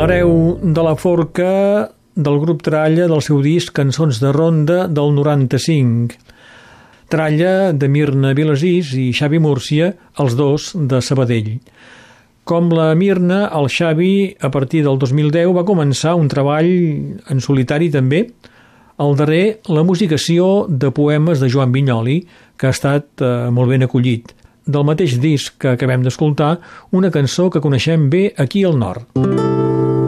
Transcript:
l'hereu de la forca del grup Tralla del seu disc Cançons de Ronda del 95. Tralla de Mirna Vilasís i Xavi Múrcia, els dos de Sabadell. Com la Mirna, el Xavi, a partir del 2010, va començar un treball en solitari també. El darrer, la musicació de poemes de Joan Vinyoli, que ha estat molt ben acollit. Del mateix disc que acabem d'escoltar, una cançó que coneixem bé aquí al nord.